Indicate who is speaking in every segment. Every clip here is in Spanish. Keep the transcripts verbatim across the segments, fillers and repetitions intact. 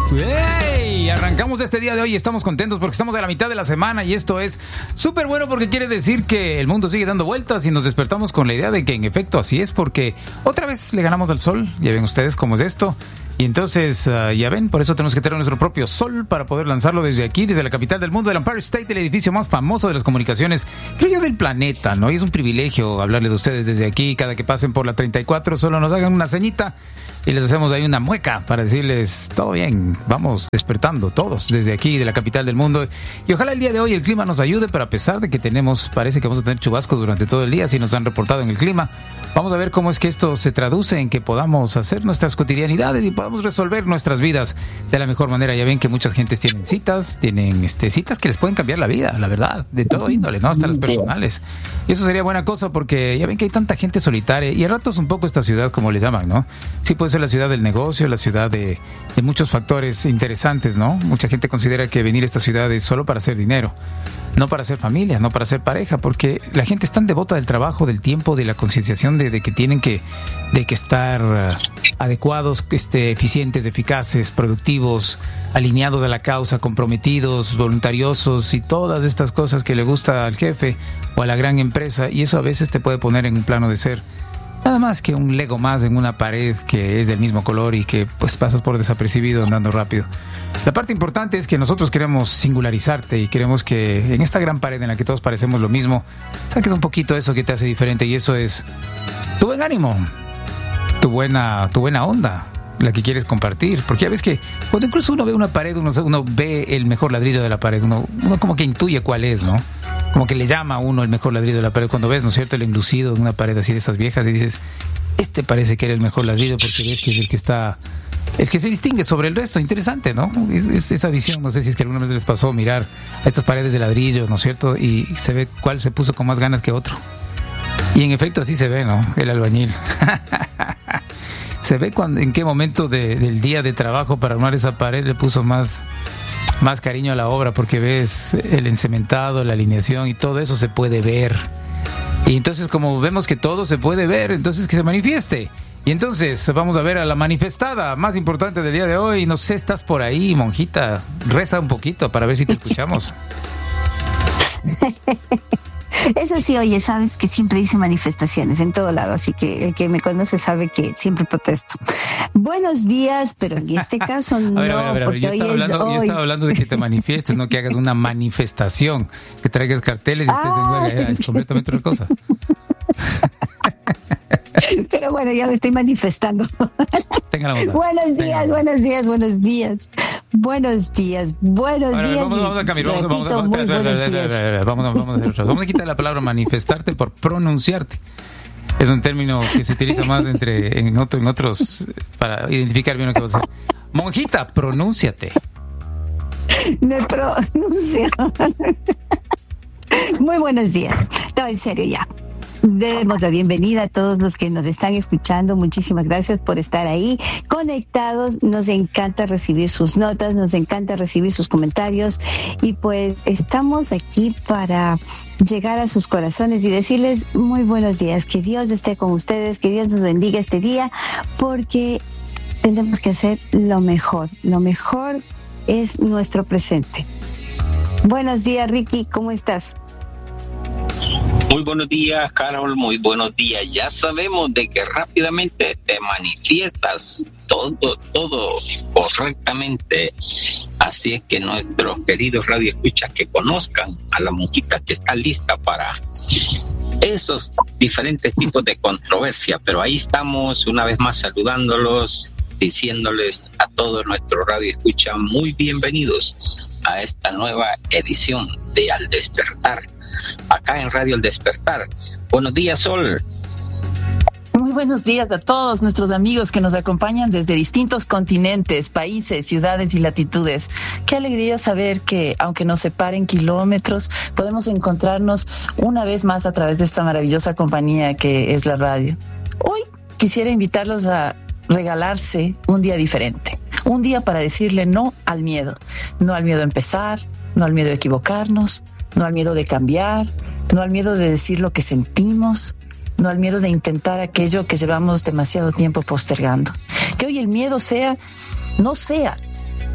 Speaker 1: ¡Hey! Arrancamos este día de hoy y estamos contentos porque estamos a la mitad de la semana y esto es súper bueno porque quiere decir que el mundo sigue dando vueltas y nos despertamos con la idea de que en efecto así es porque otra vez le ganamos al sol. Ya ven ustedes cómo es esto. Y entonces, uh, ya ven, por eso tenemos que tener nuestro propio sol para poder lanzarlo desde aquí, desde la capital del mundo, el Empire State, el edificio más famoso de las comunicaciones, creo yo, del planeta, ¿no? Y es un privilegio hablarles de ustedes desde aquí. Cada que pasen por la treinta y cuatro, solo nos hagan una ceñita y les hacemos ahí una mueca para decirles, todo bien, vamos despertando todos desde aquí, de la capital del mundo. Y ojalá el día de hoy el clima nos ayude, pero a pesar de que tenemos, parece que vamos a tener chubascos durante todo el día, así nos han reportado en el clima. Vamos a ver cómo es que esto se traduce en que podamos hacer nuestras cotidianidades y podamos resolver nuestras vidas de la mejor manera. Ya ven que muchas gentes tienen citas, tienen este, citas que les pueden cambiar la vida, la verdad, de todo índole, ¿no? Hasta las personales. Y eso sería buena cosa porque ya ven que hay tanta gente solitaria y a ratos un poco esta ciudad, como le llaman, ¿no? Sí puede ser la ciudad del negocio, la ciudad de, de muchos factores interesantes, ¿no? Mucha gente considera que venir a esta ciudad es solo para hacer dinero, no para hacer familia, no para hacer pareja, porque la gente es tan devota del trabajo, del tiempo, de la concienciación de, de que tienen que, de que estar uh, adecuados, este, eficientes, eficaces, productivos, alineados a la causa, comprometidos, voluntariosos y todas estas cosas que le gusta al jefe o a la gran empresa, y eso a veces te puede poner en un plano de ser nada más que un Lego más en una pared que es del mismo color y que pues pasas por desapercibido andando rápido. La parte importante es que nosotros queremos singularizarte y queremos que en esta gran pared en la que todos parecemos lo mismo, saques un poquito eso que te hace diferente, y eso es tu buen ánimo, tu buena, tu buena onda, la que quieres compartir. Porque ya ves que cuando incluso uno ve una pared, uno, uno ve el mejor ladrillo de la pared, uno, uno como que intuye cuál es, ¿no? Como que le llama a uno el mejor ladrillo de la pared cuando ves, ¿no es cierto?, el enlucido en una pared así de esas viejas y dices, este parece que era el mejor ladrillo porque ves que es el que está, el que se distingue sobre el resto. Interesante, ¿no? Es, es esa visión. No sé si es que alguna vez les pasó mirar a estas paredes de ladrillo, ¿no es cierto?, y se ve cuál se puso con más ganas que otro. Y en efecto así se ve, ¿no?, el albañil. Se ve cuando, en qué momento de, del día de trabajo para armar esa pared le puso más, más cariño a la obra, porque ves el encementado, la alineación y todo eso se puede ver. Y entonces, como vemos que todo se puede ver, entonces que se manifieste. Y entonces vamos a ver a la manifestada más importante del día de hoy. No sé, estás por ahí, monjita, reza un poquito para ver si te escuchamos.
Speaker 2: Eso sí, oye, sabes que siempre hice manifestaciones en todo lado, así que el que me conoce sabe que siempre protesto. Buenos días, pero en este caso no,
Speaker 1: a ver, a ver, a ver,
Speaker 2: porque
Speaker 1: yo
Speaker 2: hoy
Speaker 1: estaba hablando,
Speaker 2: es hoy.
Speaker 1: Yo estaba hablando de que te manifiestes, no que hagas una manifestación, que traigas carteles y estés
Speaker 2: ah,
Speaker 1: en huelga, es completamente otra cosa.
Speaker 2: Pero bueno, ya me estoy manifestando.
Speaker 1: Tenga la bondad.
Speaker 2: Buenos días, buenos días, buenos días. Buenos días, buenos
Speaker 1: Ahora,
Speaker 2: días.
Speaker 1: Vamos, vamos a cambiar, vamos,
Speaker 2: Repito,
Speaker 1: vamos,
Speaker 2: muy
Speaker 1: vamos,
Speaker 2: buenos
Speaker 1: vamos,
Speaker 2: días.
Speaker 1: vamos, vamos, vamos, a hacer vamos a quitar la palabra manifestarte por pronunciarte. Es un término que se utiliza más entre en, otro, en otros para identificar bien lo que vas a hacer. Monjita, pronúnciate.
Speaker 2: Me pronuncio. Muy buenos días. No, en serio ya. Demos la bienvenida a todos los que nos están escuchando. Muchísimas gracias por estar ahí conectados. Nos encanta recibir sus notas, nos encanta recibir sus comentarios, y pues estamos aquí para llegar a sus corazones y decirles muy buenos días, que Dios esté con ustedes, que Dios nos bendiga este día, porque tenemos que hacer lo mejor. Lo mejor es nuestro presente. Buenos días, Ricky, ¿cómo estás?
Speaker 3: Muy buenos días, Carol, muy buenos días. Ya sabemos de que rápidamente te manifiestas todo, todo correctamente. Así es que nuestros queridos radioescuchas que conozcan a la monjita que está lista para esos diferentes tipos de controversia. Pero ahí estamos una vez más saludándolos, diciéndoles a todos nuestros radioescuchas muy bienvenidos a esta nueva edición de Al Despertar, acá en Radio El Despertar. Buenos días, Sol.
Speaker 4: Muy buenos días a todos nuestros amigos que nos acompañan desde distintos continentes, países, ciudades y latitudes. Qué alegría saber que, aunque nos separen kilómetros, podemos encontrarnos una vez más a través de esta maravillosa compañía que es la radio. Hoy quisiera invitarlos a regalarse un día diferente. Un día para decirle no al miedo. No al miedo a empezar, no al miedo a equivocarnos, no al miedo de cambiar, no al miedo de decir lo que sentimos, no al miedo de intentar aquello que llevamos demasiado tiempo postergando. Que hoy el miedo sea, no sea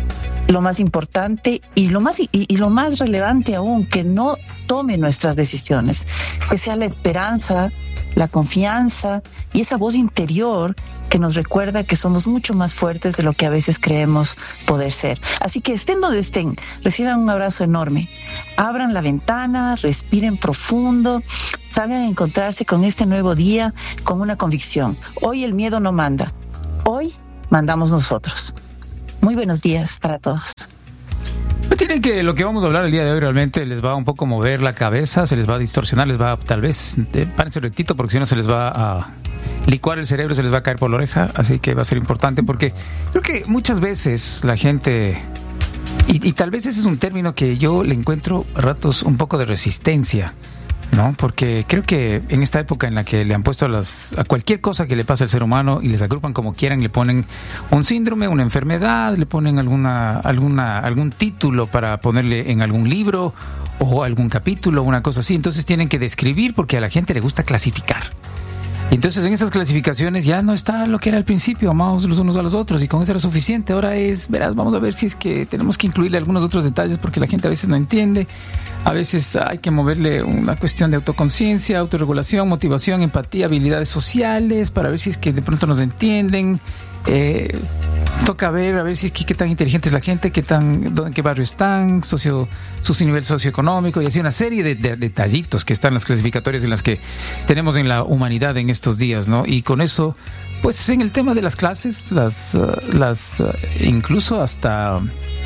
Speaker 4: lo más importante y lo más y, y lo más relevante aún, que no tome nuestras decisiones, que sea la esperanza, la confianza y esa voz interior que nos recuerda que somos mucho más fuertes de lo que a veces creemos poder ser. Así que estén donde estén, reciban un abrazo enorme, abran la ventana, respiren profundo, salgan a encontrarse con este nuevo día con una convicción. Hoy el miedo no manda, hoy mandamos nosotros. Muy buenos días para todos.
Speaker 1: Tienen que lo que vamos a hablar el día de hoy realmente les va un poco mover la cabeza, se les va a distorsionar, les va a, tal vez, eh, párense rectito porque si no se les va a licuar el cerebro, se les va a caer por la oreja, así que va a ser importante porque creo que muchas veces la gente, y, y tal vez ese es un término que yo le encuentro a ratos un poco de resistencia, ¿no? Porque creo que en esta época en la que le han puesto a, las, a cualquier cosa que le pasa al ser humano y les agrupan como quieran, le ponen un síndrome, una enfermedad, le ponen alguna, alguna, algún título para ponerle en algún libro o algún capítulo, una cosa así. Entonces tienen que describir porque a la gente le gusta clasificar. Entonces en esas clasificaciones ya no está lo que era al principio, amamos los unos a los otros y con eso era suficiente. Ahora es, verás, vamos a ver si es que tenemos que incluirle algunos otros detalles porque la gente a veces no entiende. A veces hay que moverle una cuestión de autoconciencia, autorregulación, motivación, empatía, habilidades sociales para ver si es que de pronto nos entienden. Eh, toca ver, a ver si es que qué tan inteligente es la gente, qué tan, en qué barrio están, socio, su nivel socioeconómico y así una serie de, de detallitos que están en las clasificatorias en las que tenemos en la humanidad en estos días, ¿no? Y con eso, pues en el tema de las clases, las, uh, las uh, incluso hasta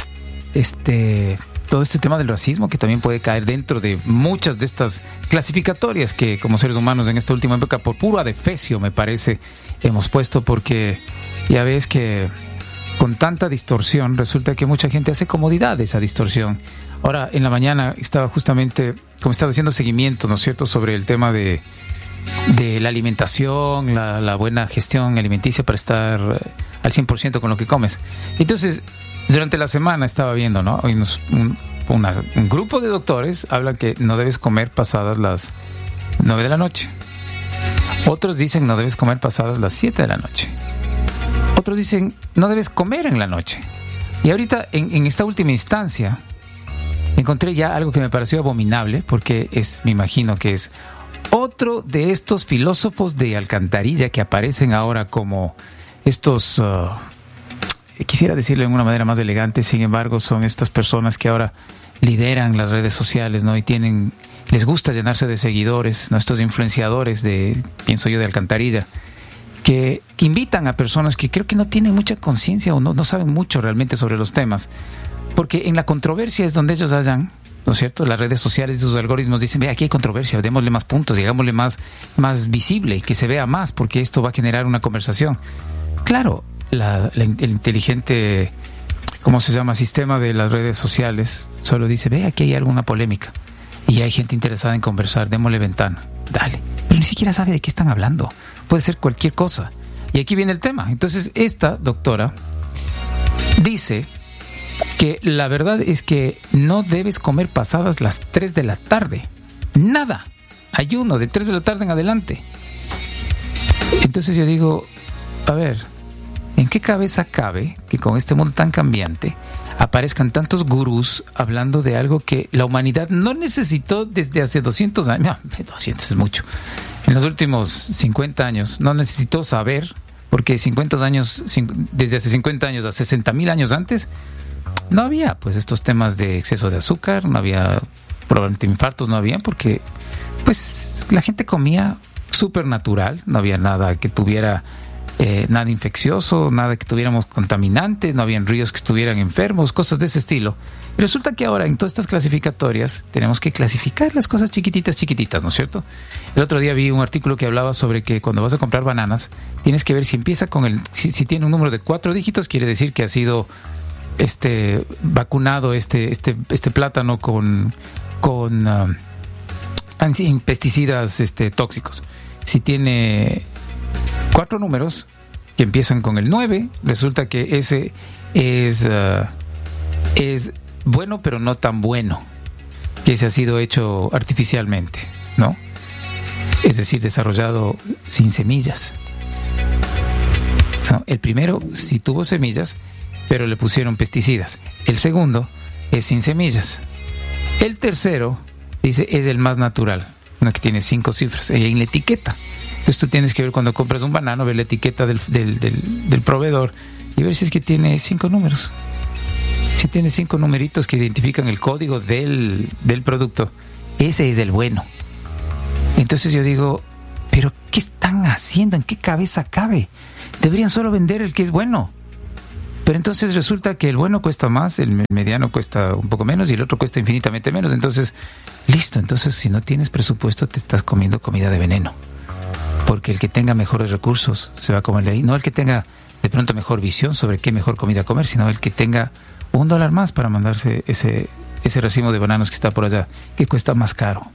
Speaker 1: este todo este tema del racismo que también puede caer dentro de muchas de estas clasificatorias que como seres humanos en esta última época por puro adefesio me parece hemos puesto porque ya ves que con tanta distorsión resulta que mucha gente hace comodidad de esa distorsión. Ahora en la mañana estaba justamente como estaba haciendo seguimiento, ¿no es cierto?, sobre el tema de de la alimentación, la, la buena gestión alimenticia para estar al cien por ciento con lo que comes. Entonces, durante la semana estaba viendo, ¿no? Hoy nos, un, una, un grupo de doctores hablan que no debes comer pasadas las nueve de la noche. Otros dicen no debes comer pasadas las siete de la noche. Otros dicen no debes comer en la noche. Y ahorita, en, en esta última instancia, encontré ya algo que me pareció abominable, porque es, me imagino que es otro de estos filósofos de alcantarilla que aparecen ahora como estos, uh, quisiera decirlo en una manera más elegante, sin embargo son estas personas que ahora lideran las redes sociales, ¿no? Y tienen, les gusta llenarse de seguidores, ¿no? Estos influenciadores de, pienso yo, de alcantarilla, que, que invitan a personas que creo que no tienen mucha conciencia o no, no saben mucho realmente sobre los temas, porque en la controversia es donde ellos hayan, ¿no es cierto? Las redes sociales y sus algoritmos dicen, ve, aquí hay controversia, démosle más puntos, hagámosle más, más visible, que se vea más, porque esto va a generar una conversación. Claro, la, la, el inteligente, ¿cómo se llama?, sistema de las redes sociales solo dice, ve, aquí hay alguna polémica y hay gente interesada en conversar, démosle ventana, dale. Pero ni siquiera sabe de qué están hablando, puede ser cualquier cosa. Y aquí viene el tema. Entonces, esta doctora dice que la verdad es que no debes comer pasadas las tres de la tarde. Nada. Ayuno de tres de la tarde en adelante. Entonces yo digo, a ver, ¿en qué cabeza cabe que con este mundo tan cambiante aparezcan tantos gurús hablando de algo que la humanidad no necesitó desde hace doscientos años? No, doscientos es mucho. En los últimos cincuenta años no necesitó saber, porque cincuenta años, desde hace cincuenta años a sesenta mil años antes, no había pues estos temas de exceso de azúcar, no había probablemente infartos, no había, porque pues la gente comía súper natural, no había nada que tuviera eh, nada infeccioso, nada que tuviéramos contaminantes, no habían ríos que estuvieran enfermos, cosas de ese estilo. Y resulta que ahora en todas estas clasificatorias tenemos que clasificar las cosas chiquititas, chiquititas, ¿no es cierto? El otro día vi un artículo que hablaba sobre que cuando vas a comprar bananas tienes que ver si empieza con el, si, si tiene un número de cuatro dígitos, quiere decir que ha sido este vacunado este este este plátano con con uh, pesticidas este tóxicos. Si tiene cuatro números que empiezan con el nueve, resulta que ese es uh, es bueno pero no tan bueno, que ese ha sido hecho artificialmente, ¿no? Es decir, desarrollado sin semillas. No, el primero sí tuvo semillas, pero le pusieron pesticidas. El segundo es sin semillas. El tercero, dice, es el más natural, uno que tiene cinco cifras, y en la etiqueta. Entonces tú tienes que ver cuando compras un banano, ver la etiqueta del, del, del, del proveedor y ver si es que tiene cinco números. Si tiene cinco numeritos que identifican el código del, del producto, ese es el bueno. Entonces yo digo, ¿pero qué están haciendo? ¿En qué cabeza cabe? Deberían solo vender el que es bueno. Pero entonces resulta que el bueno cuesta más, el mediano cuesta un poco menos y el otro cuesta infinitamente menos. Entonces, listo. Entonces, si no tienes presupuesto, te estás comiendo comida de veneno. Porque el que tenga mejores recursos se va a comer de ahí. No el que tenga de pronto mejor visión sobre qué mejor comida comer, sino el que tenga un dólar más para mandarse ese, ese racimo de bananos que está por allá, que cuesta más caro.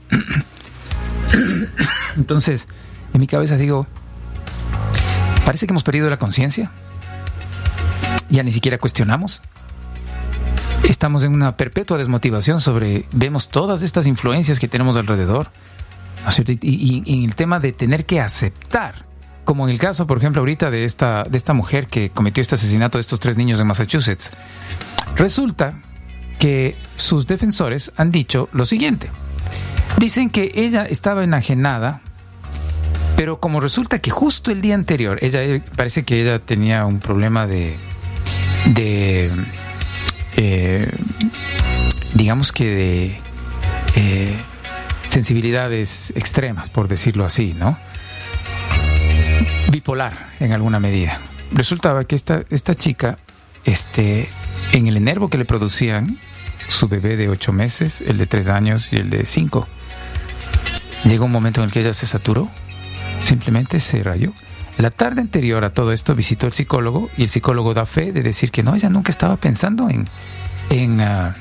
Speaker 1: Entonces, en mi cabeza digo, parece que hemos perdido la conciencia. Ya ni siquiera cuestionamos. Estamos en una perpetua desmotivación sobre, vemos todas estas influencias que tenemos alrededor, ¿no es cierto? Y, y, y el tema de tener que aceptar, como en el caso, por ejemplo, ahorita de esta, de esta mujer que cometió este asesinato de estos tres niños en Massachusetts. Resulta que sus defensores han dicho lo siguiente. Dicen que ella estaba enajenada, pero como resulta que justo el día anterior, ella parece que ella tenía un problema de... de eh, digamos que de eh, sensibilidades extremas, por decirlo así, ¿no? Bipolar en alguna medida. Resultaba que esta, esta chica, este, en el enervo que le producían su bebé de ocho meses, el de tres años y el de cinco, llegó un momento en el que ella se saturó, simplemente se rayó. La tarde anterior a todo esto visitó al psicólogo y el psicólogo da fe de decir que no, ella nunca estaba pensando en, en, uh,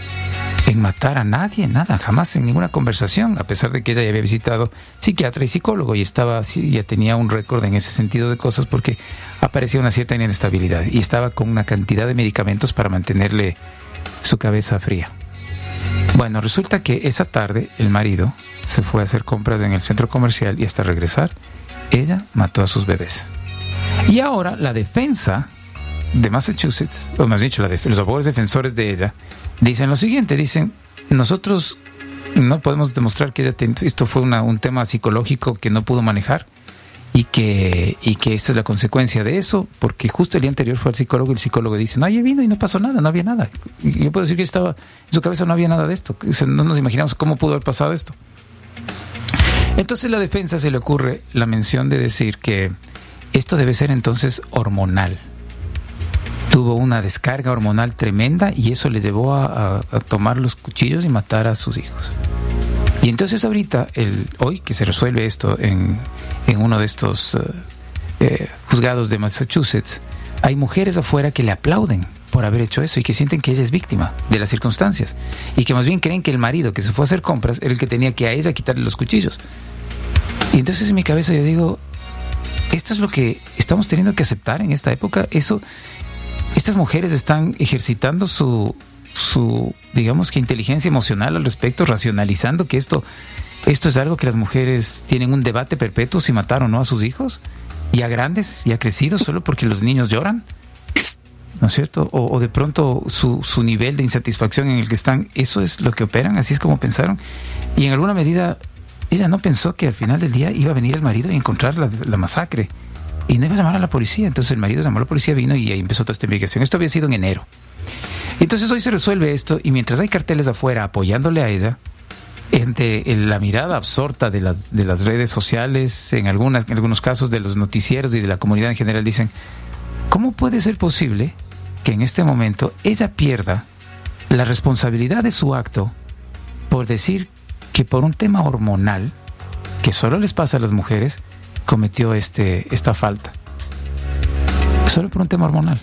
Speaker 1: en matar a nadie, nada, jamás en ninguna conversación, a pesar de que ella ya había visitado psiquiatra y psicólogo y estaba, ya tenía un récord en ese sentido de cosas porque aparecía una cierta inestabilidad y estaba con una cantidad de medicamentos para mantenerle su cabeza fría. Bueno, resulta que esa tarde el marido se fue a hacer compras en el centro comercial y hasta regresar ella mató a sus bebés. Y ahora la defensa de Massachusetts, o más dicho, la def- los abogados defensores de ella, dicen lo siguiente, dicen, nosotros no podemos demostrar que ella ten- esto fue una, un tema psicológico que no pudo manejar y que, y que esta es la consecuencia de eso, porque justo el día anterior fue al psicólogo y el psicólogo dice, no, ella vino y no pasó nada, no había nada. Y yo puedo decir que estaba, en su cabeza no había nada de esto, o sea, no nos imaginamos cómo pudo haber pasado esto. Entonces la defensa se le ocurre la mención de decir que esto debe ser entonces hormonal. Tuvo una descarga hormonal tremenda y eso le llevó a, a, a tomar los cuchillos y matar a sus hijos. Y entonces ahorita, el, hoy que se resuelve esto en, en uno de estos uh, eh, juzgados de Massachusetts, hay mujeres afuera que le aplauden por haber hecho eso y que sienten que ella es víctima de las circunstancias y que más bien creen que el marido que se fue a hacer compras era el que tenía que a ella quitarle los cuchillos. Y entonces en mi cabeza yo digo, esto es lo que estamos teniendo que aceptar en esta época. Eso, estas mujeres están ejercitando su, su, digamos que inteligencia emocional al respecto, racionalizando que esto, esto es algo que las mujeres tienen un debate perpetuo si mataron o no a sus hijos, ya grandes, ya crecidos, solo porque los niños lloran, ¿no es cierto? O, o de pronto su, su nivel de insatisfacción en el que están, eso es lo que operan, así es como pensaron. Y en alguna medida ella no pensó que al final del día iba a venir el marido y encontrar la, la masacre y no iba a llamar a la policía. Entonces el marido llamó a la policía, vino y ahí empezó toda esta investigación. Esto había sido en enero. Entonces hoy se resuelve esto y mientras hay carteles afuera apoyándole a ella, entre la mirada absorta de las, de las redes sociales, en, algunas, en algunos casos de los noticieros y de la comunidad en general, dicen, ¿cómo puede ser posible que en este momento ella pierda la responsabilidad de su acto por decir que por un tema hormonal, que solo les pasa a las mujeres, cometió este, esta falta? Solo por un tema hormonal.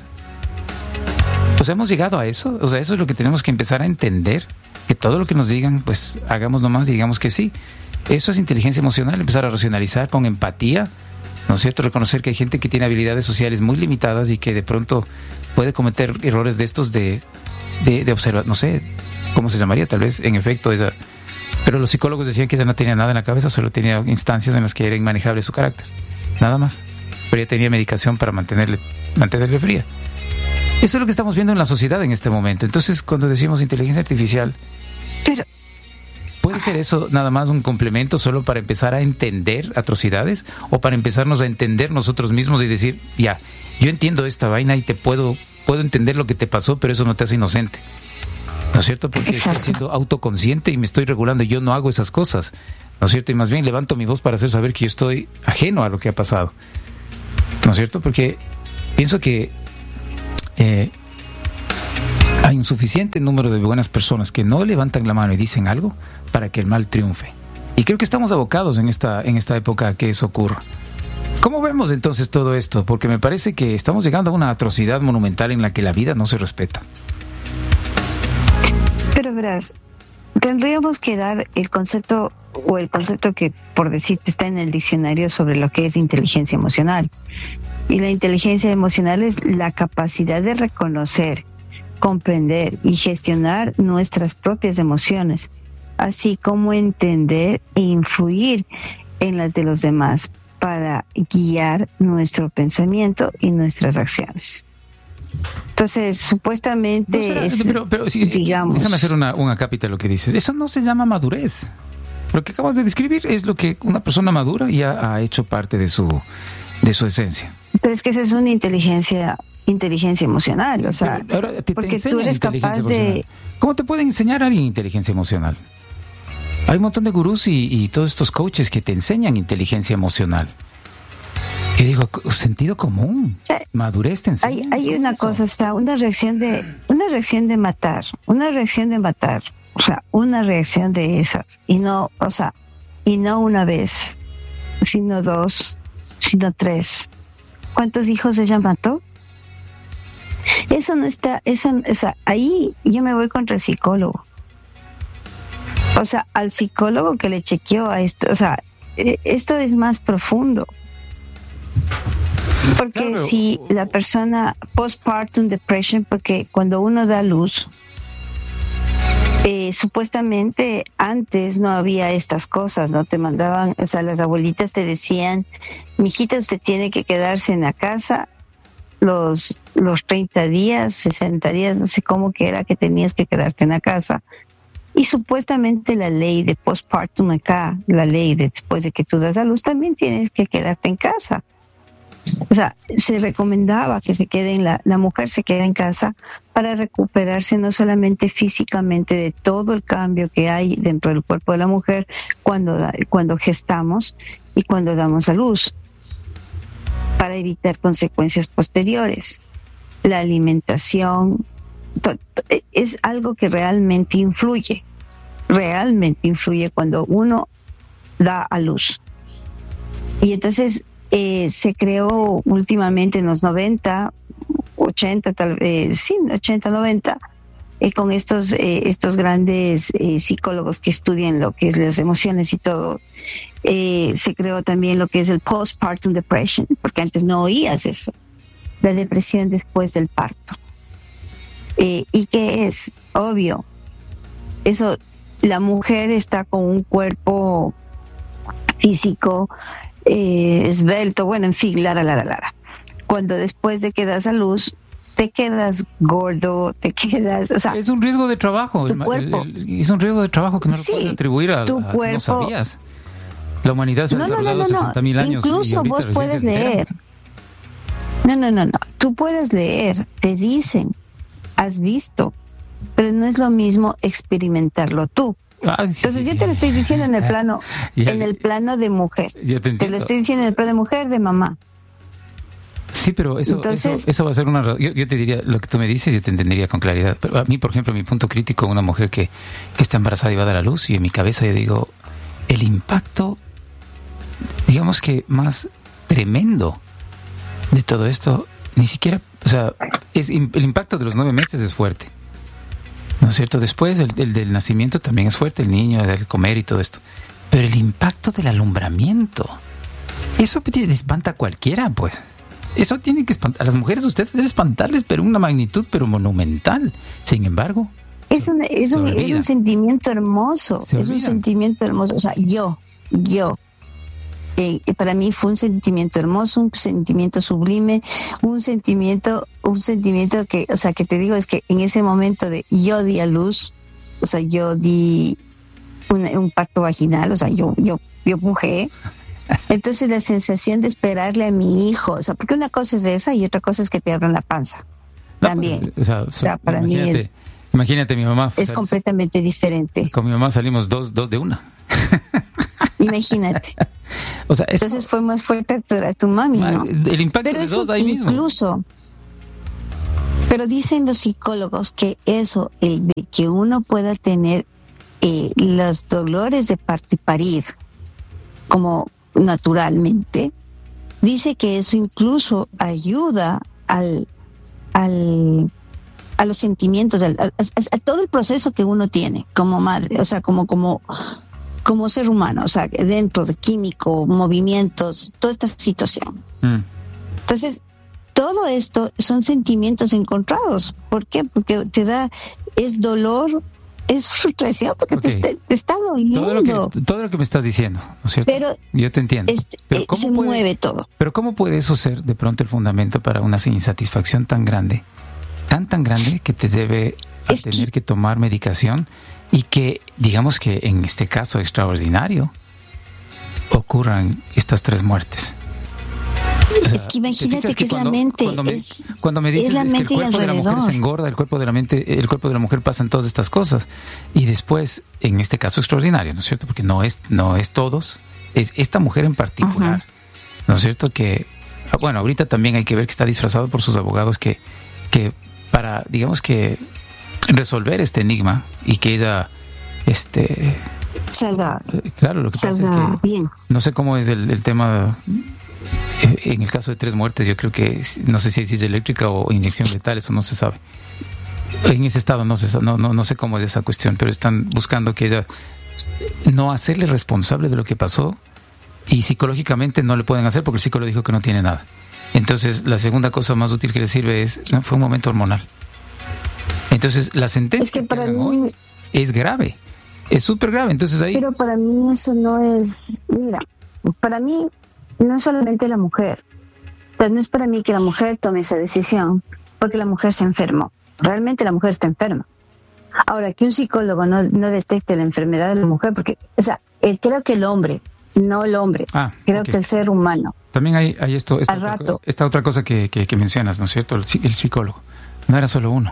Speaker 1: O sea, hemos llegado a eso. O sea, eso es lo que tenemos que empezar a entender. Que todo lo que nos digan, pues hagamos nomás y digamos que sí. Eso es inteligencia emocional, empezar a racionalizar con empatía, ¿no es cierto? Reconocer que hay gente que tiene habilidades sociales muy limitadas y que de pronto puede cometer errores de estos de, de, de observar, no sé, ¿cómo se llamaría? Tal vez, en efecto, ella... Pero los psicólogos decían que ella no tenía nada en la cabeza, solo tenía instancias en las que era inmanejable su carácter. Nada más. Pero ella tenía medicación para mantenerle, mantenerle fría. Eso es lo que estamos viendo en la sociedad en este momento. Entonces, cuando decimos inteligencia artificial,
Speaker 2: pero
Speaker 1: ¿puede ser eso nada más un complemento solo para empezar a entender atrocidades o para empezarnos a entender nosotros mismos y decir, ya, yo entiendo esta vaina y te puedo, puedo entender lo que te pasó, pero eso no te hace inocente? ¿No es cierto? Porque
Speaker 2: Exacto.
Speaker 1: estoy siendo autoconsciente y me estoy regulando y yo no hago esas cosas. ¿No es cierto? Y más bien levanto mi voz para hacer saber que yo estoy ajeno a lo que ha pasado. ¿No es cierto? Porque pienso que eh, hay un suficiente número de buenas personas que no levantan la mano y dicen algo para que el mal triunfe. Y creo que estamos abocados en esta, en esta época a que eso ocurra. ¿Cómo vemos entonces todo esto? Porque me parece que estamos llegando a una atrocidad monumental en la que la vida no se respeta.
Speaker 2: Pero verás, tendríamos que dar el concepto o el concepto que, por decirte, está en el diccionario sobre lo que es inteligencia emocional. Y la inteligencia emocional es la capacidad de reconocer, comprender y gestionar nuestras propias emociones, así como entender e influir en las de los demás para guiar nuestro pensamiento y nuestras acciones. Entonces, supuestamente,
Speaker 1: No será,
Speaker 2: es,
Speaker 1: pero, pero sí,
Speaker 2: digamos...
Speaker 1: déjame hacer una, una cápita de lo que dices. Eso no se llama madurez. Lo que acabas de describir es lo que una persona madura ya ha hecho parte de su, de su esencia.
Speaker 2: Pero es que eso es una inteligencia inteligencia emocional, o sea,
Speaker 1: Pero ahora te, te
Speaker 2: porque
Speaker 1: enseñan
Speaker 2: tú eres
Speaker 1: inteligencia
Speaker 2: capaz de...
Speaker 1: emocional. ¿Cómo te pueden enseñar a alguien inteligencia emocional? Hay un montón de gurús y, y todos estos coaches que te enseñan inteligencia emocional. Y digo, sentido común,
Speaker 2: Sí.
Speaker 1: madurez te enseña.
Speaker 2: Hay, hay una
Speaker 1: eso.
Speaker 2: cosa, está una reacción de una reacción de matar, una reacción de matar, o sea, una reacción de esas y no, o sea, y no una vez, sino dos, sino tres. ¿Cuántos hijos ella mató? Eso no está, eso, o sea, ahí yo me voy contra el psicólogo. O sea, al psicólogo que le chequeó a esto, o sea, esto es más profundo. Porque
Speaker 1: Claro.
Speaker 2: si la persona postpartum depression, porque cuando uno da luz, eh, supuestamente antes no había estas cosas, no te mandaban, o sea, las abuelitas te decían, mijita, usted tiene que quedarse en la casa los los treinta días, sesenta días, no sé cómo que era que tenías que quedarte en la casa. Y supuestamente la ley de postpartum acá, la ley de después de que tú das a luz, también tienes que quedarte en casa. O sea, se recomendaba que se quede en la, la mujer se quede en casa para recuperarse no solamente físicamente de todo el cambio que hay dentro del cuerpo de la mujer cuando, cuando gestamos y cuando damos a luz, para evitar consecuencias posteriores. La alimentación to, to, es algo que realmente influye, realmente influye cuando uno da a luz. Y entonces eh, se creó últimamente en los noventa, ochenta, tal vez, sí, ochenta, noventa, eh, con estos eh, estos grandes eh, psicólogos que estudian lo que es las emociones y todo. Eh, se creó también lo que es el postpartum depression, porque antes no oías eso, la depresión después del parto. Eh, y que es obvio, eso, la mujer está con un cuerpo físico eh, esbelto, bueno, en fin, lara, lara, lara. Cuando después de que das a luz, te quedas gordo, te quedas, o sea,
Speaker 1: es un riesgo de trabajo,
Speaker 2: tu
Speaker 1: el,
Speaker 2: cuerpo.
Speaker 1: el, el, es un riesgo de trabajo que no
Speaker 2: Sí,
Speaker 1: lo puedes atribuir a,
Speaker 2: tu
Speaker 1: a
Speaker 2: cuerpo,
Speaker 1: no sabías. La humanidad se ha
Speaker 2: no, no,
Speaker 1: desarrollado
Speaker 2: no, no, no.
Speaker 1: sesenta mil años.
Speaker 2: Incluso vos puedes leer. No, no, no, no. Tú puedes leer, te dicen, has visto, pero no es lo mismo experimentarlo tú.
Speaker 1: Ah, sí.
Speaker 2: Entonces yo te lo estoy diciendo en el plano,
Speaker 1: Ya,
Speaker 2: en el plano de mujer.
Speaker 1: Ya te,
Speaker 2: Te lo estoy diciendo en el plano de mujer, de mamá.
Speaker 1: Sí, pero eso,
Speaker 2: Entonces,
Speaker 1: eso, eso va a ser una... Yo, yo te diría, lo que tú me dices, yo te entendería con claridad. Pero a mí, por ejemplo, mi punto crítico, una mujer que, que está embarazada y va a dar a luz, y en mi cabeza yo digo, el impacto, digamos que más tremendo de todo esto, ni siquiera, o sea, es, el impacto de los nueve meses es fuerte, ¿no es cierto? Después el, el del nacimiento también es fuerte, el niño, el comer y todo esto. Pero el impacto del alumbramiento, eso espanta a cualquiera, pues. Eso tiene que espantar. A las mujeres ustedes deben espantarles, pero una magnitud, pero monumental. Sin embargo,
Speaker 2: es un, es un, es un sentimiento hermoso. Es un sentimiento hermoso. O sea, yo, yo, eh, para mí fue un sentimiento hermoso, un sentimiento sublime, un sentimiento, un sentimiento que, o sea, que te digo es que en ese momento de yo di a luz, o sea, yo di un, un parto vaginal, o sea, yo, yo, yo pujé. Entonces la sensación de esperarle a mi hijo, o sea, porque una cosa es esa y otra cosa es que te abran la panza. No, también. O sea, o sea para mí es...
Speaker 1: Imagínate, mi mamá...
Speaker 2: Es completamente diferente.
Speaker 1: Con mi mamá salimos dos, dos de una.
Speaker 2: Imagínate.
Speaker 1: O sea, eso,
Speaker 2: entonces fue más fuerte a tu, a tu mami, ¿no?
Speaker 1: El impacto
Speaker 2: pero
Speaker 1: de dos ahí
Speaker 2: incluso,
Speaker 1: mismo.
Speaker 2: Incluso, pero dicen los psicólogos que eso, el de que uno pueda tener eh, los dolores de parto y parir, como naturalmente, dice que eso incluso ayuda al, al a los sentimientos, a, a, a todo el proceso que uno tiene como madre, o sea, como como como ser humano, o sea, dentro de químico, movimientos, toda esta situación. Mm. Entonces, todo esto son sentimientos encontrados. ¿Por qué? Porque te da, es dolor, es frustración, porque okay. te, te está doliendo.
Speaker 1: Todo lo, que, todo lo que me estás diciendo, ¿no es cierto?
Speaker 2: Pero
Speaker 1: yo te entiendo.
Speaker 2: Este,
Speaker 1: pero ¿cómo
Speaker 2: se
Speaker 1: puede,
Speaker 2: mueve todo.
Speaker 1: Pero ¿cómo puede eso ser de pronto el fundamento para una insatisfacción tan grande? Tan, tan grande que te debe a es tener que... que tomar medicación y que, digamos que en este caso extraordinario, ocurran estas tres muertes. O sea,
Speaker 2: es que imagínate que es
Speaker 1: cuando,
Speaker 2: la mente.
Speaker 1: Cuando me,
Speaker 2: es,
Speaker 1: cuando me dices
Speaker 2: es, la
Speaker 1: es que el
Speaker 2: mente
Speaker 1: cuerpo de la mujer se engorda, el cuerpo de la mente, el cuerpo de la mujer pasan todas estas cosas. Y después, en este caso extraordinario, ¿no es cierto? Porque no es, no es todos, es esta mujer en particular, uh-huh. ¿no es cierto? Que, bueno, ahorita también hay que ver que está disfrazado por sus abogados que, que para, digamos que, resolver este enigma y que ella, este...
Speaker 2: salga,
Speaker 1: claro, lo que pasa es que
Speaker 2: bien.
Speaker 1: No sé cómo es el, el tema en el caso de tres muertes. Yo creo que no sé si es silla eléctrica o inyección letal, eso no se sabe. En ese estado no se no no no sé cómo es esa cuestión, pero están buscando que ella no hacerle responsable de lo que pasó y psicológicamente no le pueden hacer porque el psicólogo dijo que no tiene nada. Entonces la segunda cosa más útil que le sirve es no, fue un momento hormonal. Entonces la sentencia
Speaker 2: es que, para
Speaker 1: que
Speaker 2: mí
Speaker 1: hoy es grave. Es súper grave, entonces ahí...
Speaker 2: Pero para mí eso no es... Mira, para mí no es solamente la mujer. Pero no es para mí que la mujer tome esa decisión, porque la mujer se enfermó. Realmente la mujer está enferma. Ahora, que un psicólogo no, no detecte la enfermedad de la mujer, porque, o sea, él, creo que el hombre, no el hombre, ah, creo okay. que el ser humano.
Speaker 1: También hay, hay esto, esta,
Speaker 2: al
Speaker 1: otra,
Speaker 2: rato.
Speaker 1: esta otra cosa que, que, que mencionas, ¿no es cierto? El, el psicólogo. No era solo uno.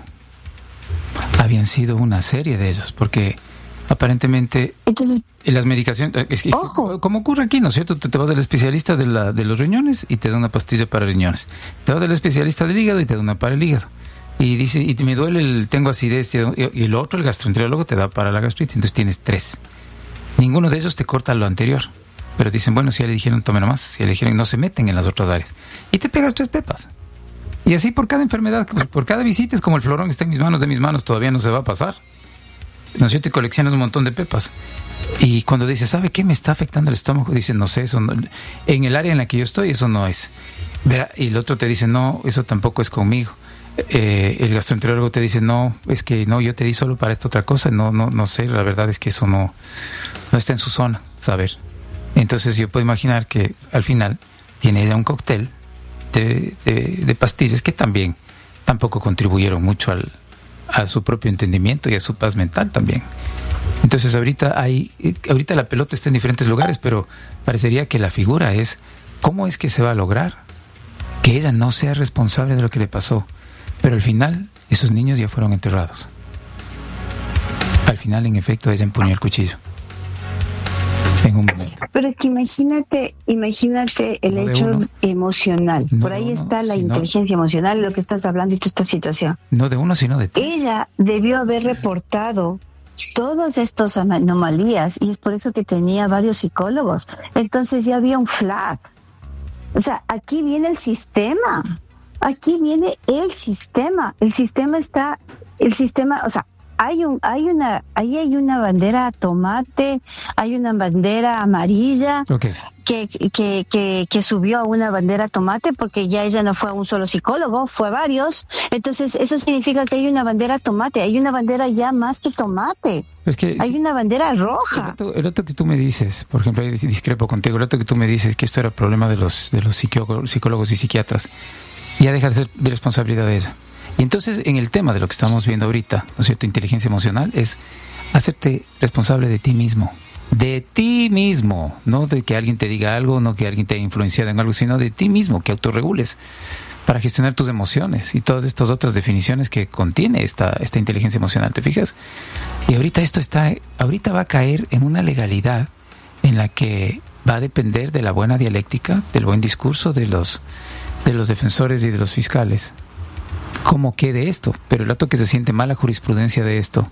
Speaker 1: Habían sido una serie de ellos, porque... aparentemente
Speaker 2: entonces
Speaker 1: las medicaciones es, es, como ocurre aquí, ¿no es cierto? Te, te vas del especialista de la de los riñones y te da una pastilla para riñones, te vas del especialista del hígado y te da una para el hígado, y dice, y me duele el, tengo acidez, y el otro, el gastroenterólogo, te da para la gastritis. Entonces tienes tres, ninguno de ellos te corta lo anterior, pero dicen, bueno, si ya le dijeron tome nomás, si ya le dijeron no se meten en las otras áreas, y te pegas tres pepas, y así por cada enfermedad, por cada visita. Es como el florón que está en mis manos, de mis manos todavía no se va a pasar, ¿no es cierto? Y coleccionas un montón de pepas. Y cuando dices, ¿sabe qué me está afectando el estómago? Dicen, no sé, eso no, en el área en la que yo estoy, eso no es. Verá, y el otro te dice, no, eso tampoco es conmigo. Eh, el gastroenterólogo te dice, no, es que no, yo te di solo para esta otra cosa. No, no, no sé, la verdad es que eso no, no está en su zona, saber. Entonces yo puedo imaginar que al final tiene ella un cóctel de, de, de pastillas que también tampoco contribuyeron mucho al a su propio entendimiento y a su paz mental también. Entonces ahorita hay, ahorita la pelota está en diferentes lugares, pero parecería que la figura es cómo es que se va a lograr que ella no sea responsable de lo que le pasó, pero al final esos niños ya fueron enterrados. Al final, en efecto, ella empuñó el cuchillo en un momento.
Speaker 2: Pero es que imagínate, imagínate el no hecho emocional.
Speaker 1: No
Speaker 2: Por ahí
Speaker 1: uno,
Speaker 2: está la
Speaker 1: sino,
Speaker 2: inteligencia emocional, lo que estás hablando y toda esta situación.
Speaker 1: No de uno, sino de tres.
Speaker 2: Ella debió haber reportado todas estas anomalías y es por eso que tenía varios psicólogos. Entonces ya había un flag. O sea, aquí viene el sistema. Aquí viene el sistema. El sistema está, el sistema, o sea, hay un, hay una, ahí hay una bandera tomate, hay una bandera amarilla.
Speaker 1: Okay.
Speaker 2: Que, que, que, que subió a una bandera tomate porque ya ella no fue a un solo psicólogo, fue a varios. Entonces, eso significa que hay una bandera tomate, hay una bandera ya más que tomate.
Speaker 1: Es que
Speaker 2: hay una bandera roja.
Speaker 1: El rato, el rato que tú me dices, por ejemplo, ahí discrepo contigo, el rato que tú me dices que esto era problema de los, de los psicólogos, psicólogos y psiquiatras, ya deja de ser de responsabilidad de esa. Y entonces, en el tema de lo que estamos viendo ahorita, ¿no es cierto? Inteligencia emocional es hacerte responsable de ti mismo. De ti mismo, no de que alguien te diga algo, no que alguien te haya influenciado en algo, sino de ti mismo, que autorregules para gestionar tus emociones y todas estas otras definiciones que contiene esta, esta inteligencia emocional, ¿te fijas? Y ahorita esto está, ahorita va a caer en una legalidad en la que va a depender de la buena dialéctica, del buen discurso de los, de los defensores y de los fiscales. ¿Cómo quede esto? Pero el rato que se siente mala jurisprudencia de esto,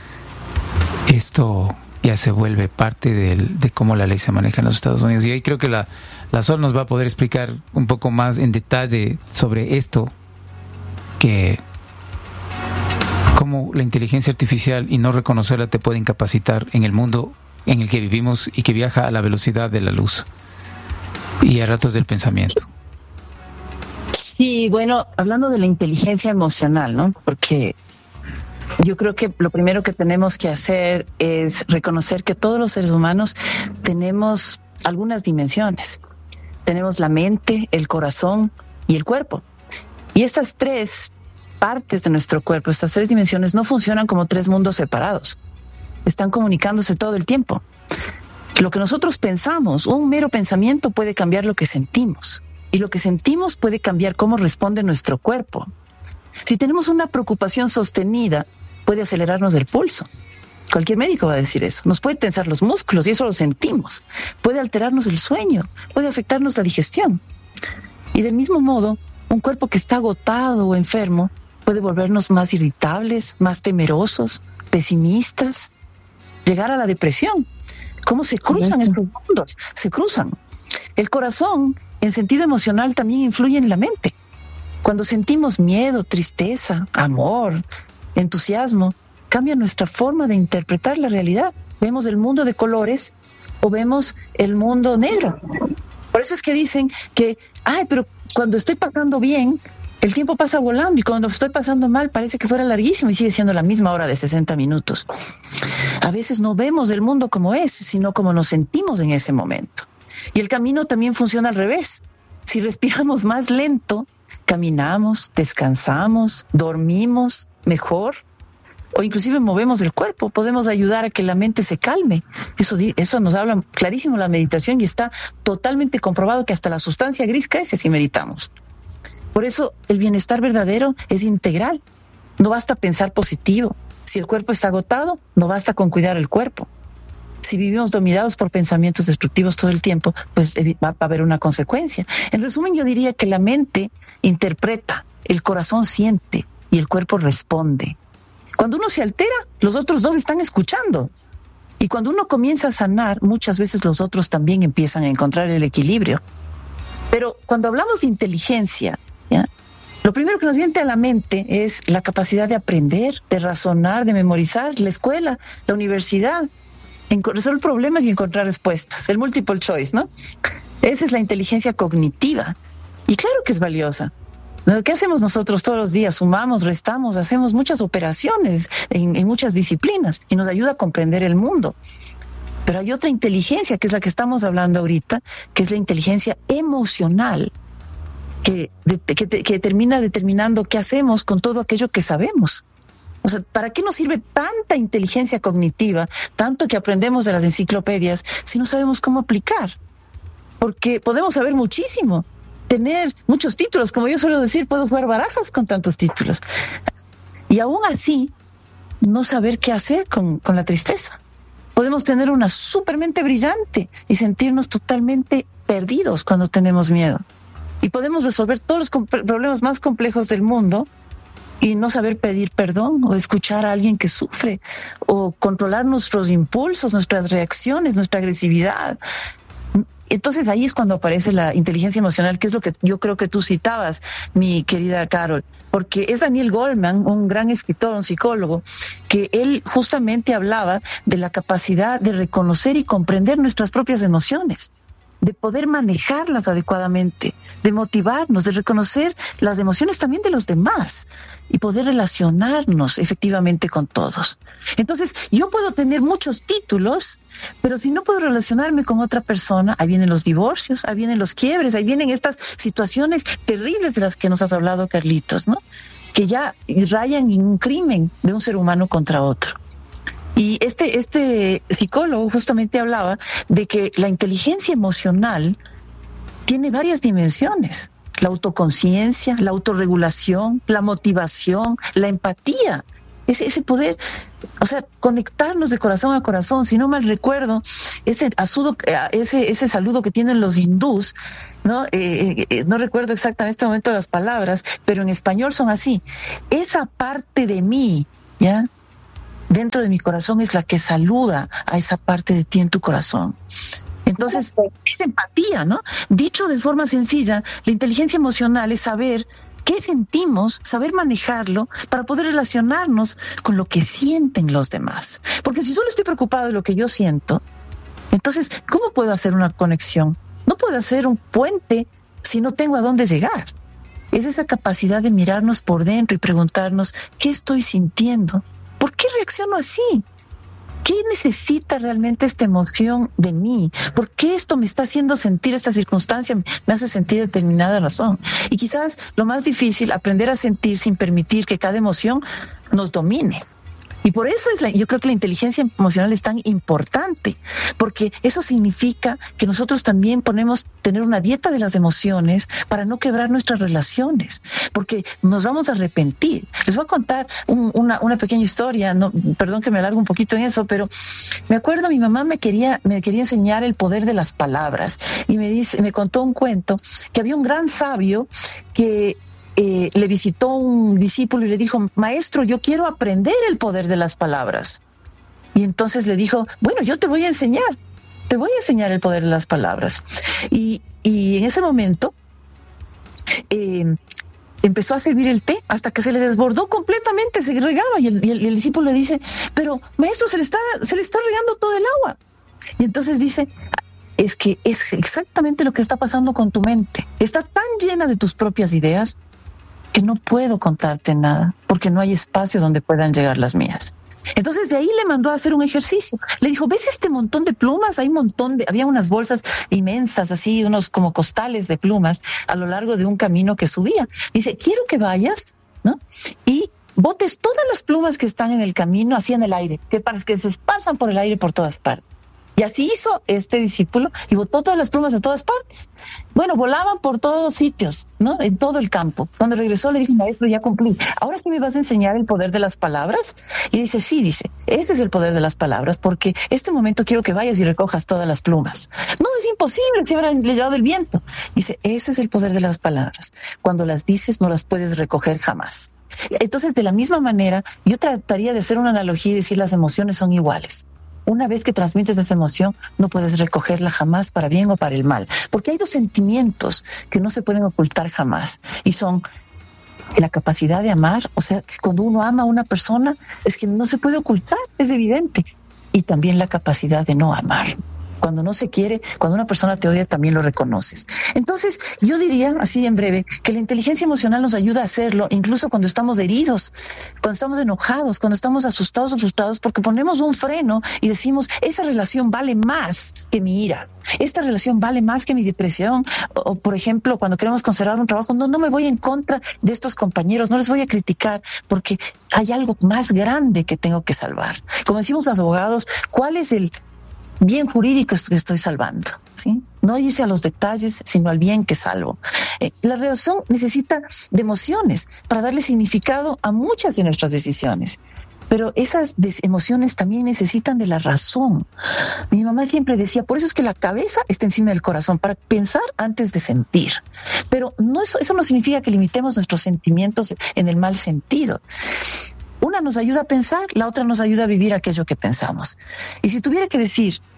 Speaker 1: esto ya se vuelve parte del, de cómo la ley se maneja en los Estados Unidos. Y ahí creo que la, la Sol nos va a poder explicar un poco más en detalle sobre esto, que cómo la inteligencia artificial y no reconocerla te puede incapacitar en el mundo en el que vivimos y que viaja a la velocidad de la luz y a ratos del pensamiento.
Speaker 4: Sí, bueno, hablando de la inteligencia emocional, ¿no? Porque yo creo que lo primero que tenemos que hacer es reconocer que todos los seres humanos tenemos algunas dimensiones. Tenemos la mente, el corazón y el cuerpo. Y estas tres partes de nuestro cuerpo, estas tres dimensiones, no funcionan como tres mundos separados. Están comunicándose todo el tiempo. Lo que nosotros pensamos, un mero pensamiento puede cambiar lo que sentimos. Y lo que sentimos puede cambiar cómo responde nuestro cuerpo. Si tenemos una preocupación sostenida, puede acelerarnos el pulso. Cualquier médico va a decir eso. Nos puede tensar los músculos y eso lo sentimos. Puede alterarnos el sueño, puede afectarnos la digestión. Y del mismo modo, un cuerpo que está agotado o enfermo puede volvernos más irritables, más temerosos, pesimistas, llegar a la depresión. ¿Cómo se cruzan estos mundos? Se cruzan. El corazón, en sentido emocional, también influye en la mente. Cuando sentimos miedo, tristeza, amor, entusiasmo, cambia nuestra forma de interpretar la realidad. Vemos el mundo de colores o vemos el mundo negro. Por eso es que dicen que, ay, pero cuando estoy pasando bien, el tiempo pasa volando, y cuando estoy pasando mal parece que fuera larguísimo y sigue siendo la misma hora de sesenta minutos. A veces no vemos el mundo como es, sino como nos sentimos en ese momento. Y el camino también funciona al revés. Si respiramos más lento, caminamos, descansamos, dormimos mejor, o inclusive movemos el cuerpo, podemos ayudar a que la mente se calme. Eso, eso nos habla clarísimo la meditación y está totalmente comprobado que hasta la sustancia gris crece si meditamos. Por eso el bienestar verdadero es integral. No basta pensar positivo. Si el cuerpo está agotado, no basta con cuidar el cuerpo. Si vivimos dominados por pensamientos destructivos todo el tiempo, pues va a haber una consecuencia. En resumen, yo diría que la mente interpreta, el corazón siente y el cuerpo responde. Cuando uno se altera, los otros dos están escuchando. Y cuando uno comienza a sanar, muchas veces los otros también empiezan a encontrar el equilibrio. Pero cuando hablamos de inteligencia, ¿ya?, lo primero que nos viene a la mente es la capacidad de aprender, de razonar, de memorizar, la escuela, la universidad, resolver problemas y encontrar respuestas, el multiple choice, ¿no? Esa es la inteligencia cognitiva. Y claro que es valiosa. Lo que hacemos nosotros todos los días, sumamos, restamos, hacemos muchas operaciones en, en muchas disciplinas y nos ayuda a comprender el mundo. Pero hay otra inteligencia, que es la que estamos hablando ahorita, que es la inteligencia emocional, que, de, que, que termina determinando qué hacemos con todo aquello que sabemos. O sea, ¿para qué nos sirve tanta inteligencia cognitiva, tanto que aprendemos de las enciclopedias, si no sabemos cómo aplicar? Porque podemos saber muchísimo, tener muchos títulos, como yo suelo decir, puedo jugar barajas con tantos títulos. Y aún así, no saber qué hacer con, con la tristeza. Podemos tener una supermente brillante y sentirnos totalmente perdidos cuando tenemos miedo. Y podemos resolver todos los problemas más complejos del mundo y no saber pedir perdón o escuchar a alguien que sufre o controlar nuestros impulsos, nuestras reacciones, nuestra agresividad. Entonces ahí es cuando aparece la inteligencia emocional, que es lo que yo creo que tú citabas, mi querida Carol. porque es Daniel Goleman, un gran escritor, un psicólogo, que él justamente hablaba de la capacidad de reconocer y comprender nuestras propias emociones, de poder manejarlas adecuadamente, de motivarnos, de reconocer las emociones también de los demás y poder relacionarnos efectivamente con todos. Entonces, yo puedo tener muchos títulos, pero si no puedo relacionarme con otra persona, ahí vienen los divorcios, ahí vienen los quiebres, ahí vienen estas situaciones terribles de las que nos has hablado, Carlitos, ¿no? Que ya rayan en un crimen de un ser humano contra otro. Y este, este psicólogo justamente hablaba de que la inteligencia emocional tiene varias dimensiones: la autoconciencia, la autorregulación, la motivación, la empatía. Ese, ese poder, o sea, conectarnos de corazón a corazón. Si no mal recuerdo, ese, asudo, ese, ese saludo que tienen los hindús, ¿no? Eh, eh, no recuerdo exactamente en este momento las palabras, pero en español son así: esa parte de mí, ¿ya?, dentro de mi corazón es la que saluda a esa parte de ti en tu corazón. Entonces, es empatía, ¿no? Dicho de forma sencilla, la inteligencia emocional es saber qué sentimos, saber manejarlo para poder relacionarnos con lo que sienten los demás. Porque si solo estoy preocupado de lo que yo siento, entonces, ¿cómo puedo hacer una conexión? No puedo hacer un puente si no tengo a dónde llegar. Es esa capacidad de mirarnos por dentro y preguntarnos, ¿qué estoy sintiendo? ¿Por qué reacciono así? ¿Qué necesita realmente esta emoción de mí? ¿Por qué esto me está haciendo sentir, esta circunstancia me hace sentir determinada razón? Y quizás lo más difícil, aprender a sentir sin permitir que cada emoción nos domine. Y por eso es la, yo creo que la inteligencia emocional es tan importante, porque eso significa que nosotros también ponemos tener una dieta de las emociones para no quebrar nuestras relaciones, porque nos vamos a arrepentir. Les voy a contar un, una, una pequeña historia, no, perdón que me alargo un poquito en eso, pero me acuerdo mi mamá me quería, me quería enseñar el poder de las palabras y me dice, me contó un cuento que había un gran sabio que Eh, le visitó un discípulo y le dijo, maestro, yo quiero aprender el poder de las palabras. Y entonces le dijo, bueno, yo te voy a enseñar, te voy a enseñar el poder de las palabras. Y, y en ese momento eh, empezó a servir el té hasta que se le desbordó completamente, se regaba. Y el, y el, y el discípulo le dice, pero maestro, se le está, se le está regando todo el agua. Y entonces dice, es que es exactamente lo que está pasando con tu mente. Está tan llena de tus propias ideas que no puedo contarte nada, porque no hay espacio donde puedan llegar las mías. Entonces de ahí le mandó a hacer un ejercicio. Le dijo, ¿ves este montón de plumas? Hay un montón de, había unas bolsas inmensas, así, unos como costales de plumas a lo largo de un camino que subía. Dice, quiero que vayas, ¿no? Y botes todas las plumas que están en el camino así en el aire, que para que se esparzan por el aire por todas partes. Y así hizo este discípulo y botó todas las plumas de todas partes. Bueno, volaban por todos sitios, ¿no? En todo el campo. Cuando regresó le dijo, maestro, ya cumplí. ¿Ahora sí me vas a enseñar el poder de las palabras? Y dice, sí, dice, este es el poder de las palabras, porque este momento quiero que vayas y recojas todas las plumas. No, es imposible, se habrán llevado el viento. Dice, ese es el poder de las palabras. Cuando las dices no las puedes recoger jamás. Entonces, de la misma manera, yo trataría de hacer una analogía y decir las emociones son iguales. Una vez que transmites esa emoción, no puedes recogerla jamás para bien o para el mal. Porque hay dos sentimientos que no se pueden ocultar jamás. Y son la capacidad de amar. O sea, cuando uno ama a una persona, es que no se puede ocultar, es evidente. Y también la capacidad de no amar. Cuando no se quiere, cuando una persona te odia, también lo reconoces. Entonces, yo diría, así en breve, que la inteligencia emocional nos ayuda a hacerlo, incluso cuando estamos heridos, cuando estamos enojados, cuando estamos asustados o frustrados, porque ponemos un freno y decimos, esa relación vale más que mi ira, esta relación vale más que mi depresión, o, o por ejemplo, cuando queremos conservar un trabajo, no, no me voy en contra de estos compañeros, no les voy a criticar, porque hay algo más grande que tengo que salvar. Como decimos los abogados, ¿cuál es el bien jurídico que estoy salvando? ¿Sí? No irse a los detalles, sino al bien que salvo. Eh, la relación necesita de emociones para darle significado a muchas de nuestras decisiones. Pero esas emociones también necesitan de la razón. Mi mamá siempre decía, por eso es que la cabeza está encima del corazón, para pensar antes de sentir. Pero no, eso, eso no significa que limitemos nuestros sentimientos en el mal sentido. Una nos ayuda a pensar, la otra nos ayuda a vivir aquello que pensamos. Y si tuviera que decir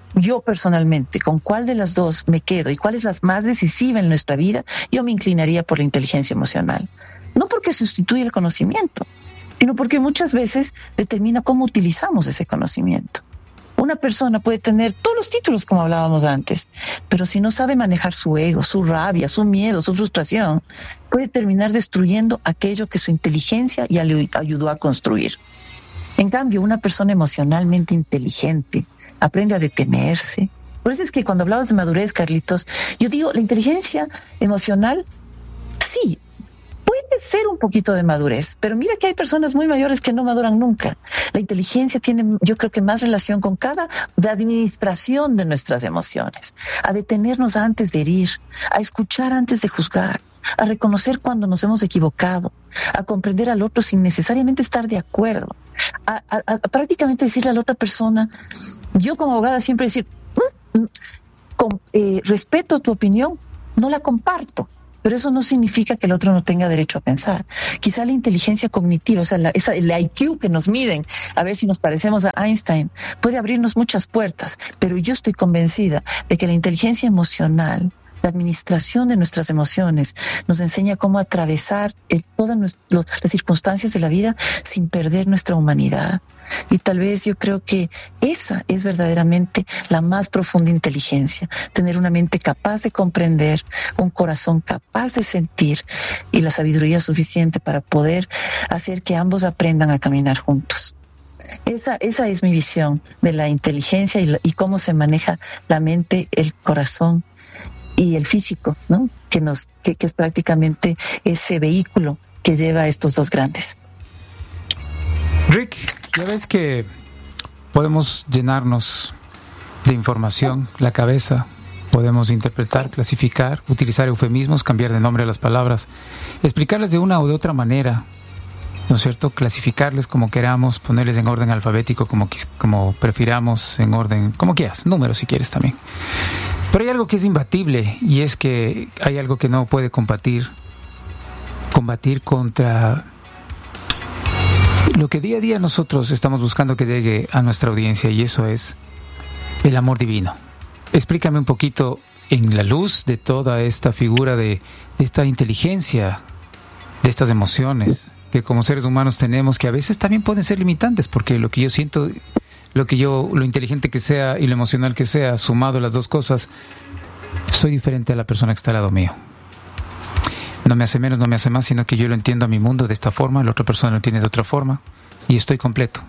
Speaker 4: yo personalmente, con cuál de las dos me quedo y cuál es la más decisiva en nuestra vida, yo me inclinaría por la inteligencia emocional. No porque sustituye el conocimiento, sino porque muchas veces determina cómo utilizamos ese conocimiento. Una persona puede tener todos los títulos, como hablábamos antes, pero si no sabe manejar su ego, su rabia, su miedo, su frustración, puede terminar destruyendo aquello que su inteligencia ya le ayudó a construir. En cambio, una persona emocionalmente inteligente aprende a detenerse. Por eso es que cuando hablabas de madurez, Carlitos, yo digo, la inteligencia emocional, sí, puede ser un poquito de madurez, pero mira que hay personas muy mayores que no maduran nunca. La inteligencia tiene, yo creo que más relación con cada de administración de nuestras emociones, a detenernos antes de herir, a escuchar antes de juzgar, a reconocer cuando nos hemos equivocado, a comprender al otro sin necesariamente estar de acuerdo, a, a, a prácticamente decirle a la otra persona, yo como abogada siempre decir, mm, mm, con, eh, respeto tu opinión, no la comparto. Pero eso no significa que el otro no tenga derecho a pensar. Quizá la inteligencia cognitiva, o sea, la, esa, el I Q que nos miden, a ver si nos parecemos a Einstein, puede abrirnos muchas puertas, pero yo estoy convencida de que la inteligencia emocional, la administración de nuestras emociones, nos enseña cómo atravesar el, todas nuestro, las circunstancias de la vida sin perder nuestra humanidad. Y tal vez yo creo que esa es verdaderamente la más profunda inteligencia, tener una mente capaz de comprender, un corazón capaz de sentir y la sabiduría suficiente para poder hacer que ambos aprendan a caminar juntos. Esa, esa es mi visión de la inteligencia y, la, y cómo se maneja la mente, el corazón y el físico, ¿no? Que nos, que, que es prácticamente ese vehículo que lleva a estos dos grandes.
Speaker 1: Rick, ya ves que podemos llenarnos de información la cabeza, podemos interpretar, clasificar, utilizar eufemismos, cambiar de nombre a las palabras, explicarles de una o de otra manera, ¿no es cierto? Clasificarles como queramos, ponerles en orden alfabético como, como prefiramos, en orden, como quieras, números si quieres también. Pero hay algo que es imbatible y es que hay algo que no puede combatir, combatir contra lo que día a día nosotros estamos buscando que llegue a nuestra audiencia, y eso es el amor divino. Explícame un poquito, en la luz de toda esta figura de, de esta inteligencia, de estas emociones que como seres humanos tenemos, que a veces también pueden ser limitantes, porque lo que yo siento, lo que yo, lo inteligente que sea y lo emocional que sea, sumado las dos cosas, soy diferente a la persona que está al lado mío. No me hace menos, no me hace más, sino que yo lo entiendo a mi mundo de esta forma, la otra persona lo entiende de otra forma, y estoy completo.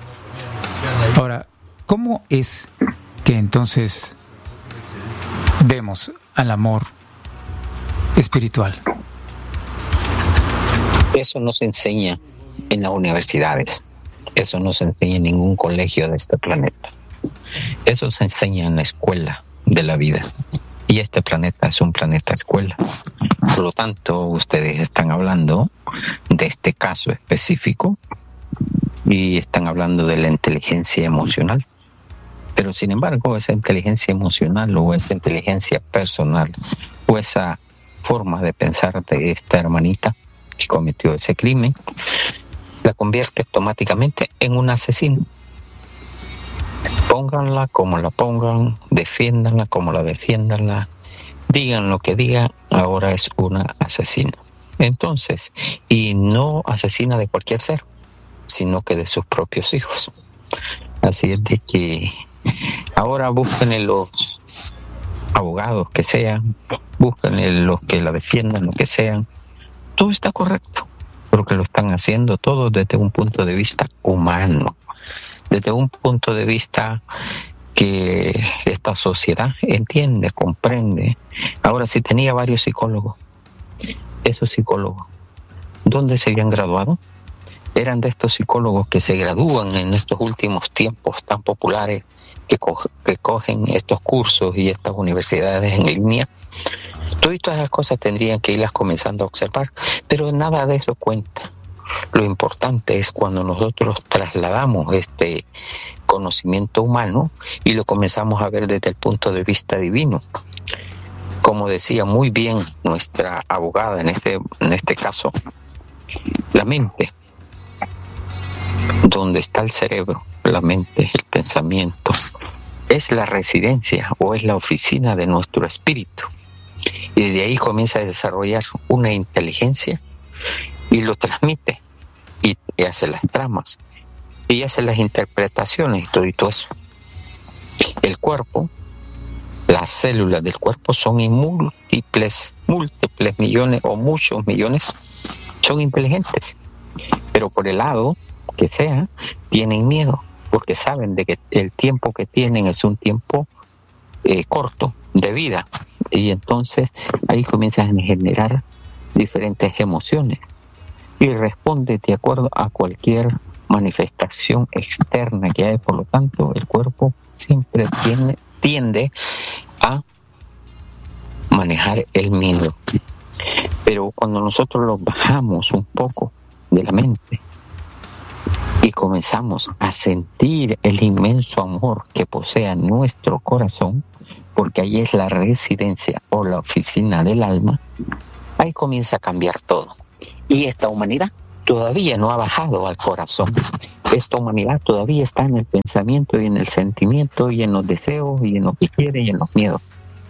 Speaker 1: Ahora, ¿cómo es que entonces vemos al amor espiritual?
Speaker 3: Eso no se enseña en las universidades. Eso no se enseña en ningún colegio de este planeta. Eso se enseña en la escuela de la vida. Y este planeta es un planeta escuela. Por lo tanto, ustedes están hablando de este caso específico y están hablando de la inteligencia emocional. Pero sin embargo, esa inteligencia emocional o esa inteligencia personal o esa forma de pensar de esta hermanita que cometió ese crimen, la convierte automáticamente en un asesino. Pónganla como la pongan, defiéndanla como la defiéndanla, digan lo que digan, ahora es una asesina. Entonces, y no asesina de cualquier ser, sino que de sus propios hijos. Así es de que ahora busquen los abogados que sean, busquen los que la defiendan, lo que sean, todo está correcto, porque lo están haciendo todo desde un punto de vista humano, desde un punto de vista que esta sociedad entiende, comprende. Ahora, si tenía varios psicólogos, esos psicólogos, ¿dónde se habían graduado? Eran de estos psicólogos que se gradúan en estos últimos tiempos tan populares, que, co- que cogen estos cursos y estas universidades en línea. Todas esas cosas tendrían que irlas comenzando a observar, pero nada de eso cuenta. Lo importante es cuando nosotros trasladamos este conocimiento humano y lo comenzamos a ver desde el punto de vista divino. Como decía muy bien nuestra abogada en este, en este caso, la mente, donde está el cerebro, la mente, el pensamiento, es la residencia o es la oficina de nuestro espíritu. Y desde ahí comienza a desarrollar una inteligencia y lo transmite y, y hace las tramas y hace las interpretaciones y todo, y todo eso. El cuerpo, las células del cuerpo son en múltiples, múltiples millones o muchos millones, son inteligentes, pero por el lado que sea, tienen miedo, porque saben de que el tiempo que tienen es un tiempo eh, corto de vida, y entonces ahí comienzan a generar diferentes emociones y responde de acuerdo a cualquier manifestación externa que hay. Por lo tanto, el cuerpo siempre tiene, tiende a manejar el miedo. Pero cuando nosotros lo bajamos un poco de la mente y comenzamos a sentir el inmenso amor que posee nuestro corazón, porque ahí es la residencia o la oficina del alma, ahí comienza a cambiar todo. Y esta humanidad todavía no ha bajado al corazón. Esta humanidad todavía está en el pensamiento y en el sentimiento y en los deseos y en lo que quiere y en los miedos.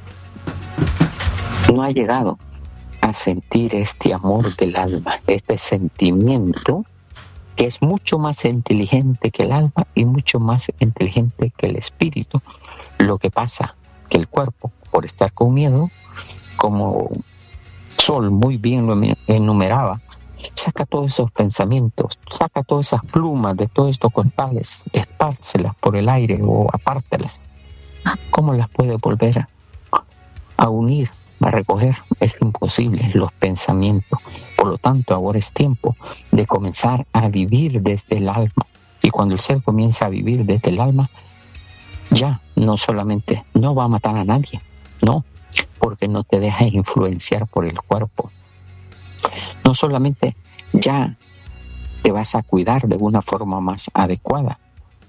Speaker 3: No ha llegado a sentir este amor del alma, este sentimiento que es mucho más inteligente que el alma y mucho más inteligente que el espíritu. Lo que pasa que el cuerpo, por estar con miedo, como Sol muy bien lo enumeraba, saca todos esos pensamientos, saca todas esas plumas de todos estos costales, espárcelas por el aire o apártelas. ¿Cómo las puede volver a, a unir, a recoger? Es imposible, los pensamientos. Por lo tanto, ahora es tiempo de comenzar a vivir desde el alma. Y cuando el ser comienza a vivir desde el alma, ya no solamente no va a matar a nadie, no, porque no te deja influenciar por el cuerpo. No solamente ya te vas a cuidar de una forma más adecuada,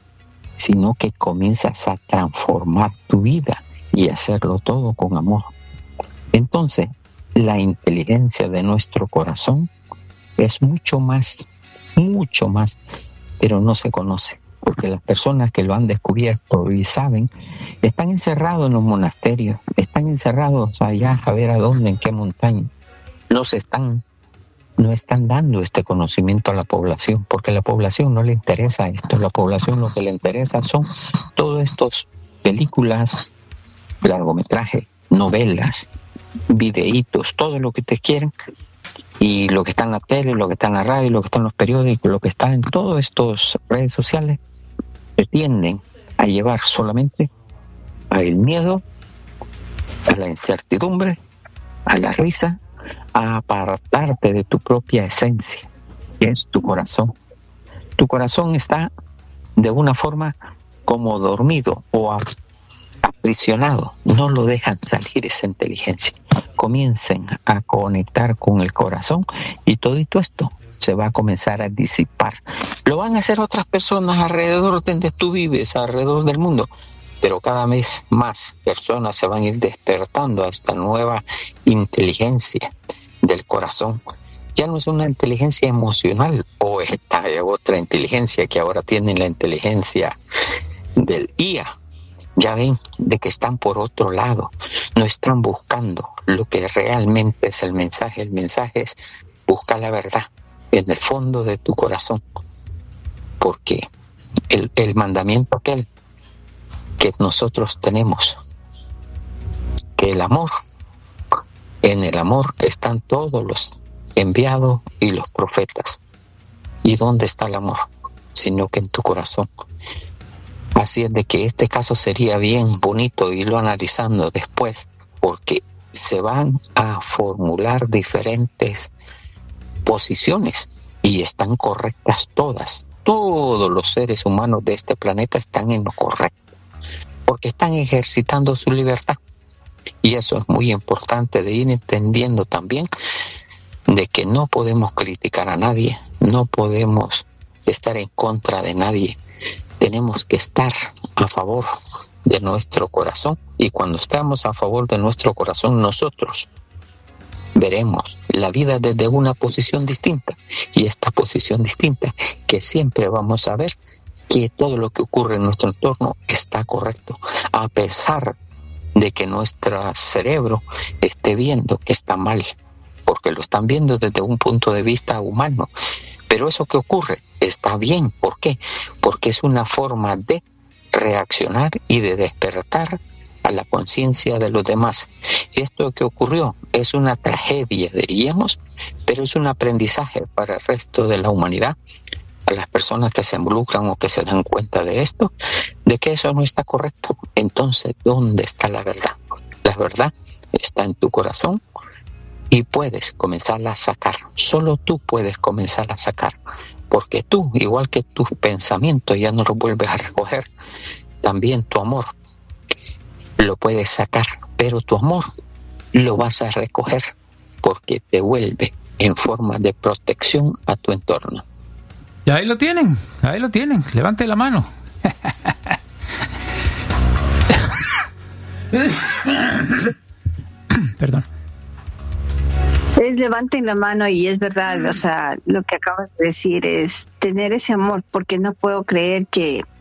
Speaker 3: sino que comienzas a transformar tu vida y hacerlo todo con amor. Entonces, la inteligencia de nuestro corazón es mucho más, mucho más, pero no se conoce, porque las personas que lo han descubierto y saben, están encerrados en los monasterios, están encerrados allá a ver a dónde, en qué montaña. No se están, no están dando este conocimiento a la población, porque a la población no le interesa esto. A la población lo que le interesa son todas estas películas, largometrajes, novelas, videitos, todo lo que te quieren, y lo que está en la tele, lo que está en la radio, lo que está en los periódicos, lo que está en todas estas redes sociales, te tienden a llevar solamente al miedo, a la incertidumbre, a la risa, a apartarte de tu propia esencia, que es tu corazón. Tu corazón está de una forma como dormido o aprisionado, no lo dejan salir esa inteligencia. Comiencen a conectar con el corazón y todito esto se va a comenzar a disipar. Lo van a hacer otras personas alrededor de donde tú vives, alrededor del mundo, pero cada vez más personas se van a ir despertando a esta nueva inteligencia del corazón. Ya no es una inteligencia emocional o esta otra inteligencia que ahora tienen, la inteligencia del I A. Ya ven de que están por otro lado, no están buscando lo que realmente es el mensaje. El mensaje es buscar la verdad en el fondo de tu corazón, porque el, el mandamiento aquel que nosotros tenemos, que el amor, en el amor están todos los enviados y los profetas. ¿Y dónde está el amor? Sino que en tu corazón. Así es de que este caso sería bien bonito irlo analizando después, porque se van a formular diferentes posiciones y están correctas todas. Todos los seres humanos de este planeta están en lo correcto, porque están ejercitando su libertad. Y eso es muy importante de ir entendiendo también, de que no podemos criticar a nadie, no podemos estar en contra de nadie. Tenemos que estar a favor de nuestro corazón, y cuando estamos a favor de nuestro corazón, nosotros veremos la vida desde una posición distinta, y esta posición distinta que siempre vamos a ver que que todo lo que ocurre en nuestro entorno está correcto, a pesar de que nuestro cerebro esté viendo que está mal, porque lo están viendo desde un punto de vista humano. Pero eso que ocurre está bien. ¿Por qué? Porque es una forma de reaccionar y de despertar a la conciencia de los demás. Esto que ocurrió es una tragedia, diríamos, pero es un aprendizaje para el resto de la humanidad, a las personas que se involucran o que se dan cuenta de esto, de que eso no está correcto. Entonces, ¿dónde está la verdad? La verdad está en tu corazón y puedes comenzarla a sacar. Solo tú puedes comenzar a sacar, porque tú, igual que tus pensamientos, ya no los vuelves a recoger. También tu amor lo puedes sacar, pero tu amor lo vas a recoger porque te vuelve en forma de protección a tu entorno.
Speaker 1: Y ahí lo tienen, ahí lo tienen. Levante la mano. Perdón.
Speaker 2: Es levanten la mano y es verdad, o sea, lo que acabas de decir es tener ese amor, porque no puedo creer que